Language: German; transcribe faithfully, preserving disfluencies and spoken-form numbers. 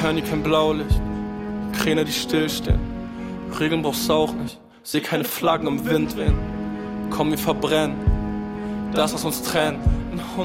hören nie kein Blaulicht, Kräne, die stillstehen. Regeln brauchst du auch nicht, seh keine Flaggen im Wind wehen. Komm, wir verbrennen das, was uns trennt.